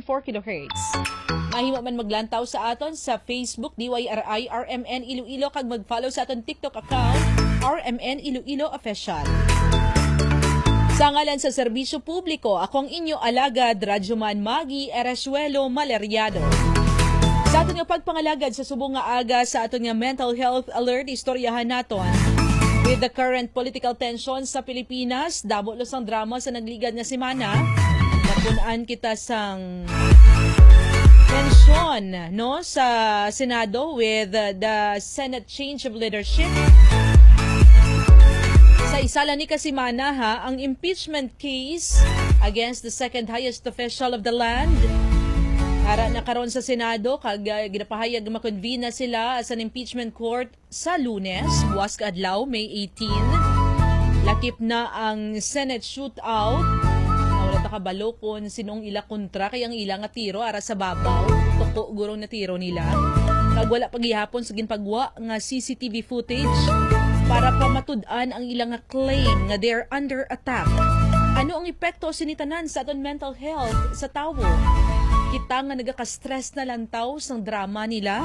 kHz. Mahimo man maglantaw sa aton sa Facebook DYRI RMN Iloilo kag mag-follow sa aton TikTok account RMN Iloilo Official. Sa ngalan sa serbisyo publiko, akong inyo alagad Radyoman Magi Eresuelo Maleriado. Sa aton nga pagpangalagad sa subong nga aga sa aton nga mental health alert, istoryahan naton with the current political tension sa Pilipinas, damo ang drama sa nagligad nga semana. Napunaan kita sang tensyon no sa Senado with the Senate change of leadership. Sa isala ni kasimana ang impeachment case against the second highest official of the land. Ara na karon sa Senado kag ginapahayag makonvene na sila as an impeachment court sa Lunes, buwas ka adlaw, May 18. Lakip na ang Senate shootout. Wala ta kabalo kon sinong ila kontra kay ang ila nga tiro ara sa babaw, tuko gurong na tiro nila. Kag wala paghihapon sa ginpagwa nga CCTV footage para pamatud-an ang ilang nga claim nga they're under attack. Ano ang epekto sinitanan sa aton mental health sa tawo? Kita nga nagaka-stress na lantaw sang drama nila.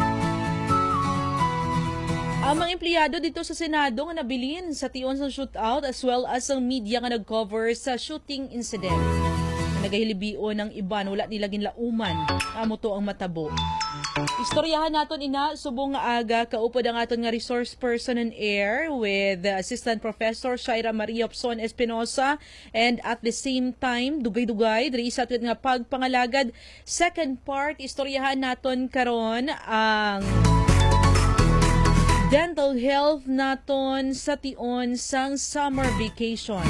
Ang mga empleyado dito sa Senado nga nabilin sa tion sa shootout as well as ang media nga nag-cover sa shooting incident. Nagahilibion ng iban, wala nila ginlauman. Amo to ang matabo. Istoryahan naton ina subong nga aga kaupod ang aton nga resource person on air with Assistant Professor Shaira Maria Opson Espinosa, and at the same time dugay-dugay diri sa aton nga pagpangalagad second part. Istoryahan naton karon ang dental health naton sa tion sang summer vacation.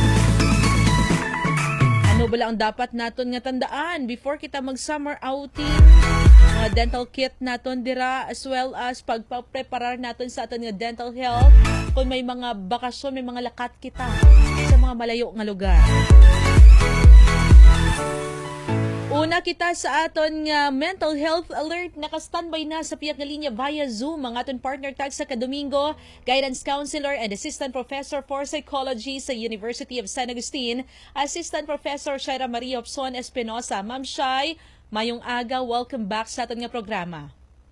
Ano bala ang dapat naton nga tandaan before kita mag-summer outing? Mga dental kit naton dira as well as pagpapreparar naton sa aton nga dental health kung may mga bakasyon, may mga lakat kita sa mga malayo nga lugar. Una kita sa aton nga mental health alert, naka-standby na sa piyak nga linya via Zoom ang aton partner tag sa Kadomingo, guidance counselor and assistant professor for psychology sa University of San Agustin, Assistant Professor Shaira Maria Opson Espinosa. Ma'am Shai, mayong aga, welcome back sa aton nga programa.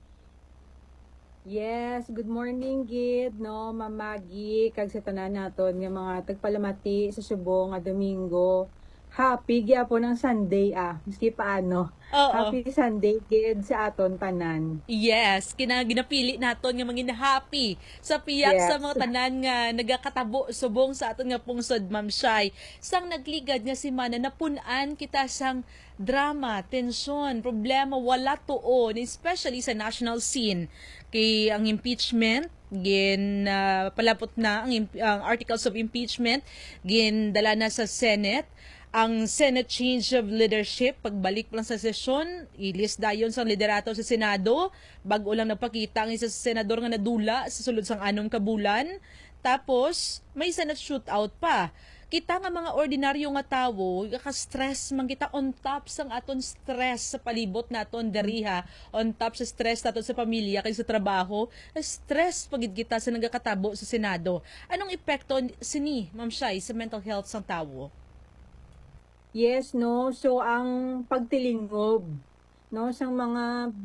Yes, good morning gid no, mamagi kag sa tanan naton nga mga tagpalamati sa subong nga Domingo. Happy gyapon ng Sunday miski paano. Happy Sunday gid sa aton tanan. Yes, ginapili naton nga mangin happy sa piyak sa mga tanan nga nagakatabo subong sa aton nga pungsod, Ma'am Shai. Sang nagligad nga semana napun-an kita sang drama, tensyon, problema wala tuon, especially sa national scene. Kay ang impeachment palapot na ang articles of impeachment gindala na sa Senate. Ang Senate change of leadership, pagbalik lang sa sesyon, ilis dayon sa liderato sa Senado, bago lang napakita ang isa sa senador nga nadula sa sulod sang 6 ka bulan. Tapos, may Senate shootout pa. Kita nga mga ordinaryo nga tawo, ka-stress man kita on top sang aton stress sa palibot naton deriha, on top sa stress naton sa pamilya kay sa trabaho, stress pagid kita sa nagakatabo sa Senado. Anong epekto sini, Ma'am Shai, sa mental health sang tawo? Yes, no. So ang pagtilingob no sang mga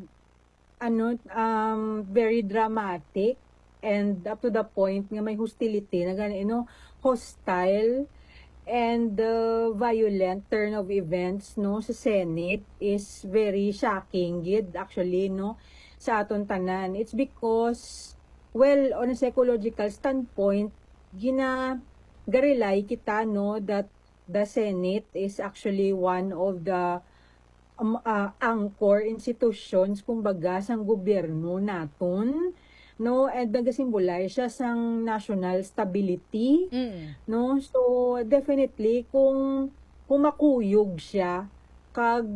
very dramatic and up to the point nga may hostility na hostile and violent turn of events no sa Senate is very shocking gid actually no sa aton tanan. It's because on a psychological standpoint gina-rely kita no that the Senate is actually one of the anchor institutions kumbaga sang gobyerno naton no, and nagasimbolize siya sang national stability no. So definitely kung makuyog siya kag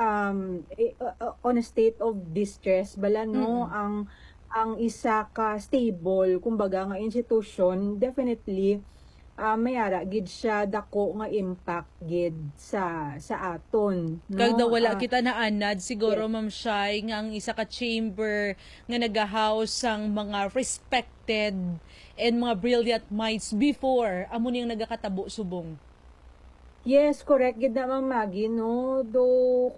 on a state of distress bala no ang isa ka stable kumbaga nga institution, definitely mayara gid siya dako nga impact gid sa aton no. Kag wala kita na anad siguro, yes. Ma'am Shai, nga ang isa ka chamber nga nagahouse sang mga respected and mga brilliant minds before amo ning nagakatabo subong. Yes, correct gid na Ma'am Maggie no. Do